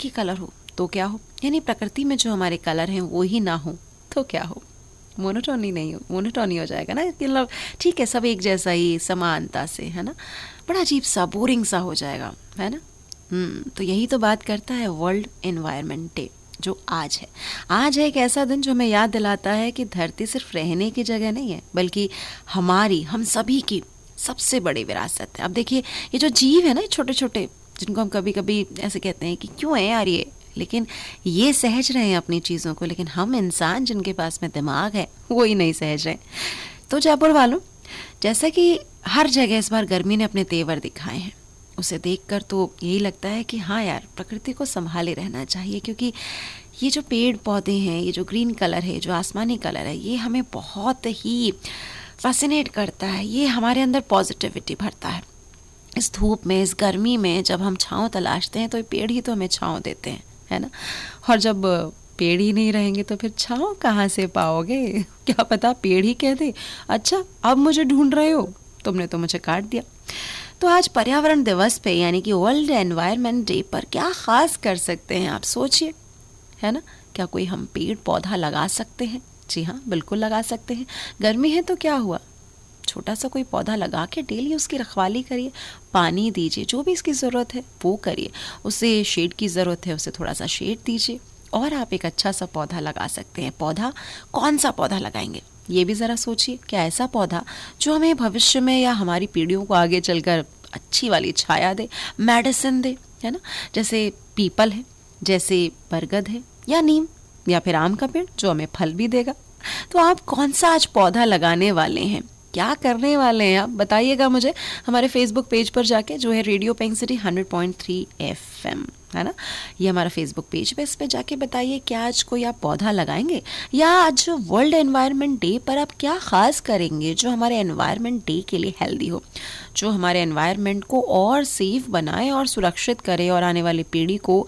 ही colour हो तो क्या हो, यानी प्रकृति में जो हमारे कलर हैं वो ही ना हो तो क्या हो, मोनोटोनी नहीं हो, मोनोटोनी हो जाएगा ना, कि मतलब ठीक है सब एक जैसा ही समानता से, है ना, बड़ा अजीब सा बोरिंग सा हो जाएगा, है ना। तो यही तो बात करता है वर्ल्ड एनवायरनमेंट डे जो आज है। आज है एक ऐसा दिन जो हमें याद दिलाता है कि धरती सिर्फ रहने की जगह नहीं है, बल्कि हमारी, हम सभी की सबसे बड़ी विरासत है। अब देखिए ये जो जीव है ना, छोटे छोटे, जिनको हम कभी कभी ऐसे कहते हैं कि क्यों है यार ये, लेकिन ये सहज रहे हैं अपनी चीज़ों को, लेकिन हम इंसान जिनके पास में दिमाग है वो ही नहीं सहज रहे। तो जयपुर वालों, जैसा कि हर जगह इस बार गर्मी ने अपने तेवर दिखाए हैं, उसे देखकर तो यही लगता है कि हाँ यार, प्रकृति को संभाले रहना चाहिए, क्योंकि ये जो पेड़ पौधे हैं, ये जो ग्रीन कलर है, जो आसमानी कलर है, ये हमें बहुत ही फैसिनेट करता है, ये हमारे अंदर पॉजिटिविटी भरता है। इस धूप में, इस गर्मी में जब हम छांव तलाशते हैं तो ये पेड़ ही तो हमें छांव देते हैं, है ना। और जब पेड़ ही नहीं रहेंगे तो फिर छांव कहाँ से पाओगे, क्या पता पेड़ ही कह दे अच्छा अब मुझे ढूंढ रहे हो, तुमने तो मुझे काट दिया। तो आज पर्यावरण दिवस पे, यानी कि वर्ल्ड एनवायरनमेंट डे पर क्या खास कर सकते हैं आप सोचिए, है ना। क्या कोई हम पेड़ पौधा लगा सकते हैं? जी हाँ, बिल्कुल लगा सकते हैं। गर्मी है तो क्या हुआ, छोटा सा कोई पौधा लगा के डेली उसकी रखवाली करिए, पानी दीजिए, जो भी इसकी ज़रूरत है वो करिए, उसे शेड की ज़रूरत है उसे थोड़ा सा शेड दीजिए, और आप एक अच्छा सा पौधा लगा सकते हैं। पौधा, कौन सा पौधा लगाएंगे ये भी ज़रा सोचिए। क्या ऐसा पौधा जो हमें भविष्य में या हमारी पीढ़ियों को आगे चलकर अच्छी वाली छाया दे, मेडिसिन दे, है ना। जैसे पीपल है, जैसे बरगद है, या नीम, या फिर आम का पेड़ जो हमें फल भी देगा। तो आप कौन सा आज पौधा लगाने वाले हैं, क्या करने वाले हैं आप बताइएगा मुझे हमारे फेसबुक पेज पर जाके, जो है रेडियो पिंक सिटी 100.3 FM, है ना। ये हमारा फेसबुक पेज पे, इस पे जाके बताइए क्या आज कोई आप पौधा लगाएंगे, या आज वर्ल्ड एनवायरनमेंट डे पर आप क्या खास करेंगे जो हमारे एनवायरनमेंट डे के लिए हेल्दी हो, जो हमारे एनवायरनमेंट को और सेफ बनाए और सुरक्षित करे, और आने वाली पीढ़ी को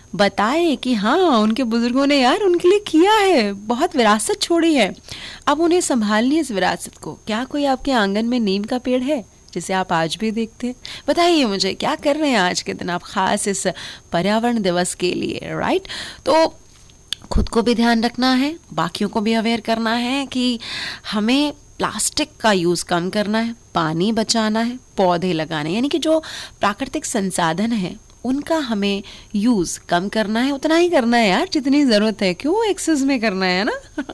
बताए कि हाँ उनके बुजुर्गों ने यार उनके लिए किया है, बहुत विरासत छोड़ी है, अब उन्हें संभालिए इस विरासत को। क्या कोई आपके आंगन में नीम का पेड़ है जिसे आप आज भी देखते हैं? बताइए मुझे क्या कर रहे हैं आज के दिन आप खास इस पर्यावरण दिवस के लिए, राइट। तो खुद को भी ध्यान रखना है, बाकियों को भी अवेयर करना है कि हमें प्लास्टिक का यूज़ कम करना है, पानी बचाना है, पौधे लगाने, यानी कि जो प्राकृतिक संसाधन है उनका हमें यूज़ कम करना है, उतना ही करना है यार जितनी ज़रूरत है, क्यों एक्सेस में करना है ना।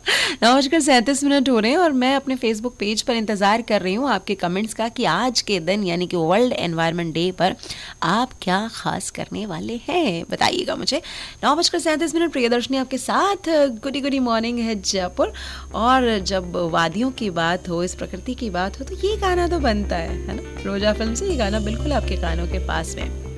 9:37 हो रहे हैं और मैं अपने फेसबुक पेज पर इंतज़ार कर रही हूँ आपके कमेंट्स का कि आज के दिन, यानी कि वर्ल्ड एनवायरनमेंट डे पर आप क्या खास करने वाले हैं, बताइएगा मुझे। 9:37 प्रियदर्शनी आपके साथ, गुडी गुडी मॉर्निंग है जयपुर। और जब वादियों की बात हो, इस प्रकृति की बात हो, तो ये गाना तो बनता है ना, रोजा फिल्म से ये गाना बिल्कुल आपके कानों के पास में।